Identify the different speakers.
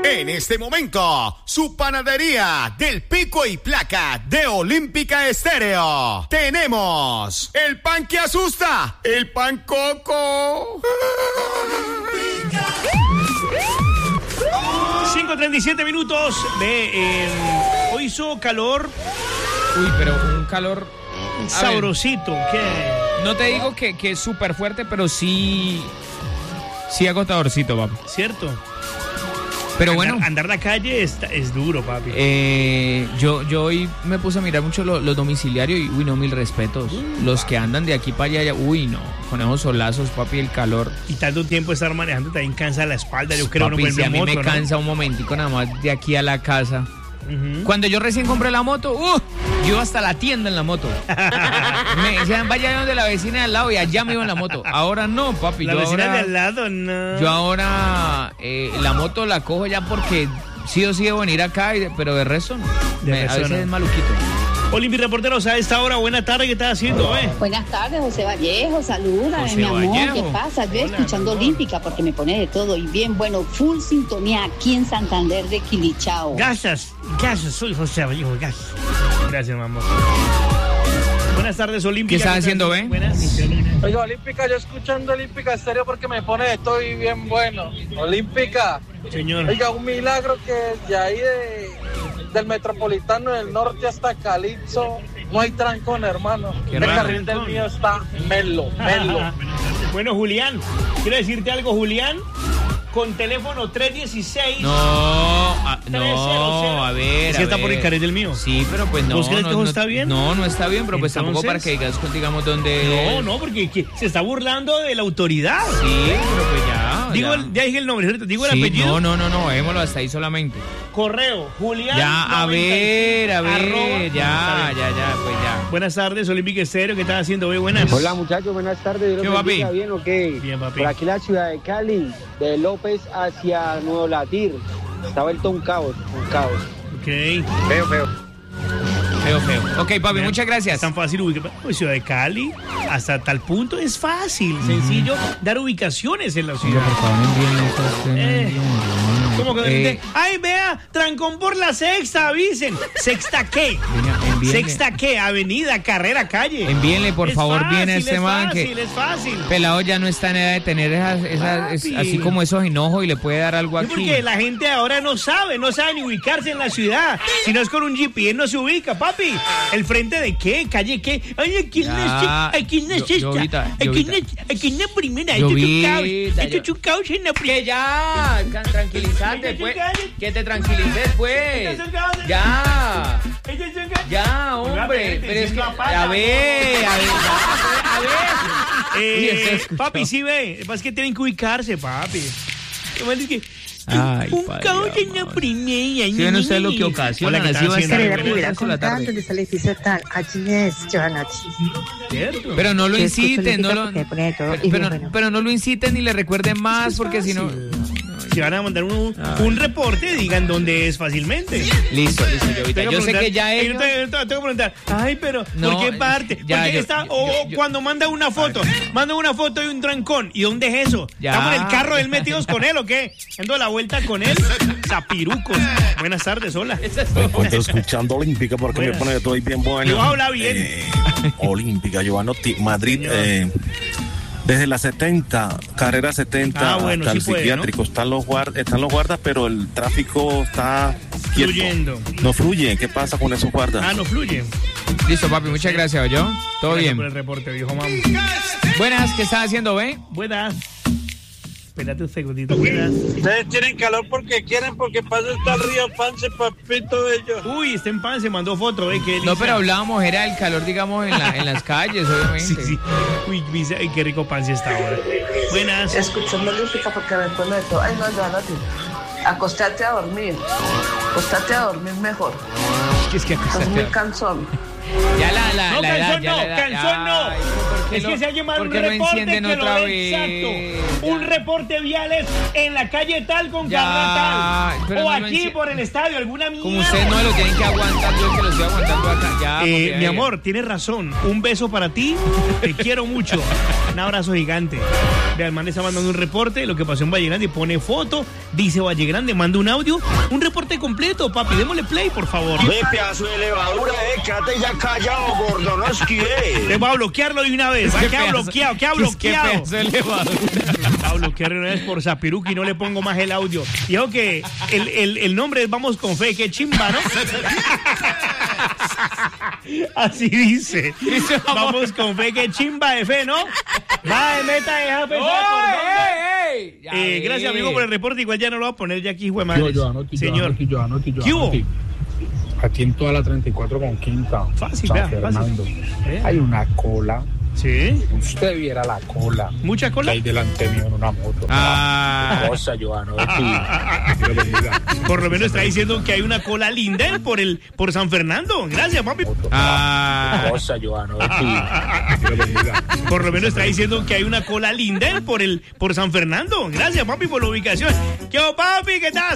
Speaker 1: En este momento, su panadería del Pico y Placa de Olímpica Estéreo. Tenemos el pan que asusta, el pan coco.
Speaker 2: 5:37 minutos de hoy hizo calor.
Speaker 3: Uy, pero un calor
Speaker 2: sabrosito. ¿Qué?
Speaker 3: No te digo que es súper fuerte, pero sí agotadorcito, papi.
Speaker 2: Cierto.
Speaker 3: Pero bueno,
Speaker 2: andar la calle es duro, papi.
Speaker 3: Yo hoy me puse a mirar mucho los domiciliarios y, uy, no, mil respetos. Los que andan de aquí para allá, uy, no, con esos solazos, papi, el calor.
Speaker 2: Y tanto tiempo estar manejando también cansa la espalda, yo creo.
Speaker 3: Papi,
Speaker 2: no
Speaker 3: si a mí
Speaker 2: moto,
Speaker 3: me cansa un momentico nada más de aquí a la casa. Cuando yo recién compré la moto, yo iba hasta la tienda en la moto. Me decían, vaya donde la vecina de al lado y allá me iba en la moto. Ahora no, papi.
Speaker 2: La vecina de al lado, no.
Speaker 3: Yo ahora la moto la cojo ya porque sí o sí debo venir acá, pero de resto no. A veces es maluquito.
Speaker 2: Olimpi, reporteros, a esta hora, buena tarde, ¿qué estás haciendo,
Speaker 4: Buenas tardes, José Vallejo, saluda,
Speaker 2: José
Speaker 4: mi amor,
Speaker 2: Vallejo.
Speaker 4: ¿qué pasa? Yo
Speaker 2: Hola,
Speaker 4: escuchando Olímpica porque me pone de todo y bien, bueno, full sintonía aquí en Santander de Quilichao.
Speaker 2: Gracias, soy José Vallejo, gracias, mamá. Buenas tardes, Olímpica.
Speaker 3: ¿Qué estás haciendo,
Speaker 2: Buenas.
Speaker 5: Oiga, Olímpica, yo escuchando Olímpica Estéreo porque me pone de todo y bien bueno. Olímpica.
Speaker 2: Señor.
Speaker 5: Oiga, un milagro que de ahí del Metropolitano del Norte hasta Calipso no hay trancón, hermano.
Speaker 2: Qué
Speaker 5: El
Speaker 2: raro.
Speaker 5: carril del mío está melo.
Speaker 2: Bueno, Julián, quiero decirte algo, Julián. Con teléfono 316.
Speaker 3: No, a ver.
Speaker 2: Es que está por el carril del mío.
Speaker 3: Sí, pero pues no.
Speaker 2: ¿Vos crees que eso está bien?
Speaker 3: No está bien, pero pues tampoco para que digas, digamos, dónde.
Speaker 2: No, porque se está burlando de la autoridad.
Speaker 3: Sí, pero pues ya.
Speaker 2: Ya dije el nombre, ¿cierto? Digo el
Speaker 3: sí,
Speaker 2: apellido.
Speaker 3: No, démoslo hasta ahí solamente.
Speaker 2: Correo, Julián.
Speaker 3: Ya, a ver, ya, pues ya.
Speaker 2: Buenas tardes, Olímpica Estéreo, ¿qué estás haciendo hoy? Buenas.
Speaker 6: Hola, muchachos, buenas tardes.
Speaker 3: ¿Qué, papi?
Speaker 6: ¿Bien o qué?
Speaker 2: Bien, papi.
Speaker 6: Por aquí la ciudad de Cali, de López hacia Nuevo Latir. Está vuelto un caos.
Speaker 2: Ok.
Speaker 6: Feo.
Speaker 3: Ok, papi, muchas gracias.
Speaker 2: Es tan fácil ubicar. Pues Ciudad de Cali, hasta tal punto es fácil, sencillo dar ubicaciones en la ciudad. ¿Cómo que? Ay, vea, trancón por la sexta, avisen. ¿Sexta qué? ¿Sexta qué? Avenida, carrera, calle.
Speaker 3: Envíenle, por favor, bien a este man que
Speaker 2: es fácil.
Speaker 3: Pelado ya no está en edad de tener así como esos enojos y le puede dar algo
Speaker 2: Sí,
Speaker 3: aquí.
Speaker 2: porque la gente ahora no sabe ni ubicarse en la ciudad. Si no es con un GPS, no se ubica, papi. ¿El frente de qué? ¿Calle qué? Ay, aquí no es esta. Aquí no es primera. Esto es un caos en la primera.
Speaker 3: Que ya, tranquilízate, pues. Que te tranquilices, pues. Ya, hombre. Pero es que, a ver.
Speaker 2: Papi, sí ve. Es que tienen que ubicarse, papi.
Speaker 3: Ay,
Speaker 2: un caos en la primera.
Speaker 3: ¿Sí ven ustedes lo que ocasiona?
Speaker 2: Hola,
Speaker 3: Así va a estar
Speaker 2: ¿qué
Speaker 3: a las 4 de la tarde.
Speaker 7: ¿Dónde está el edificio tal? Allí es, Giovannachi.
Speaker 2: ¿Cierto?
Speaker 3: Pero no lo
Speaker 7: Yo escucho
Speaker 3: inciten,
Speaker 7: Olímpica porque me pone de todo y bien bueno.
Speaker 3: pero no lo inciten ni le recuerden más, porque si no...
Speaker 2: Si van a mandar un reporte, digan dónde es fácilmente.
Speaker 3: Listo, Jovita. Yo sé que ya ellos...
Speaker 2: Tengo que preguntar, ay, pero
Speaker 3: No,
Speaker 2: ¿por qué parte?
Speaker 3: ya,
Speaker 2: Porque cuando manda una foto de un trancón, ¿y dónde es eso?
Speaker 3: Ya.
Speaker 2: ¿Estamos en el carro de él metidos con él o qué? ¿Dando la vuelta con él? Zapirucos. Buenas tardes, hola.
Speaker 8: Me encuentro escuchando Olímpica porque
Speaker 2: Buenas.
Speaker 8: me pone de todo y bien bueno.
Speaker 2: Yo habla bien.
Speaker 8: Olímpica, Giovanni, Madrid, desde la 70, carrera 70
Speaker 2: bueno,
Speaker 8: hasta
Speaker 2: sí
Speaker 8: el
Speaker 2: puede,
Speaker 8: psiquiátrico. ¿No? Están los guardas, pero el tráfico está quieto.
Speaker 2: Fluyendo.
Speaker 8: No fluye. ¿Qué pasa con esos guardas?
Speaker 2: No fluye.
Speaker 3: Listo, papi, muchas gracias, ¿yo? Todo
Speaker 2: Gracias
Speaker 3: bien.
Speaker 2: por el reporte, viejo mamá.
Speaker 3: Buenas, ¿qué estás haciendo, ve?
Speaker 2: Buenas. Espérate un segundito, buenas.
Speaker 5: Ustedes tienen calor porque quieren, porque pasa está el río Pance, papito bello.
Speaker 2: Uy, está en pan, se mandó foto, qué
Speaker 3: No, pero hablábamos, era el calor, digamos, en las calles, obviamente.
Speaker 2: Sí. Uy, ay, qué rico pan se está ahora. Buenas.
Speaker 7: Escuchando Olímpica porque me pone de todo. Ay, no, Giovannachi. Acostate a dormir mejor.
Speaker 2: Es que
Speaker 7: Estás muy cansón.
Speaker 3: Ya
Speaker 2: canción no.
Speaker 3: Ay, qué
Speaker 2: es que si alguien manda un
Speaker 3: ¿por qué lo
Speaker 2: reporte
Speaker 3: encienden
Speaker 2: que lo
Speaker 3: otra
Speaker 2: dé
Speaker 3: vez?
Speaker 2: exacto. Un reporte viales en la calle tal con
Speaker 3: Ya,
Speaker 2: carga tal.
Speaker 3: pero
Speaker 2: O
Speaker 3: no lo
Speaker 2: aquí por el estadio, alguna mierda.
Speaker 3: Como ustedes no me lo tienen que aguantar, yo que lo estoy aguantando acá. Ya,
Speaker 2: mi amor, tienes razón. Un beso para ti. Te quiero mucho. Un abrazo gigante. Vean, el man le está mandando un reporte de lo que pasó en Valle Grande. Pone foto, dice Valle Grande, manda un audio. Un reporte completo, papi. Démosle play, por favor.
Speaker 9: Ve, pedazo de levadura, quédate ya callado, gordo, no esquivé.
Speaker 2: Te voy a bloquearlo de una vez. Queda bloqueado, queda bloqueado. Va a bloquear de una vez por Zapiruki, no le pongo más el audio. Y ojo que el nombre es Vamos con Fe, qué chimba, ¿no? Así dice. Vamos con Fe, qué chimba de fe, ¿no? Va de meta, deja pensar. Gracias, amigo, por el reporte. Igual ya no lo voy a poner ya aquí, hijo de madre. Señor. ¿Qué hubo?
Speaker 10: Aquí en toda la 34 con quinta.
Speaker 2: Fácil,
Speaker 10: San
Speaker 2: vea,
Speaker 10: Fernando.
Speaker 2: fácil.
Speaker 10: Hay una cola.
Speaker 2: Sí.
Speaker 10: Usted viera la cola.
Speaker 2: ¿Mucha cola?
Speaker 10: Que hay delante mío en una moto. Cosa, Giovanotti.
Speaker 2: Por lo menos está diciendo que hay una cola linda por San Fernando. Gracias, papi.
Speaker 10: Cosa, Giovanotti.
Speaker 2: Por lo menos está diciendo que hay una cola linda por San Fernando. Gracias, papi, por la ubicación. ¿Qué, papi? ¿Qué tal?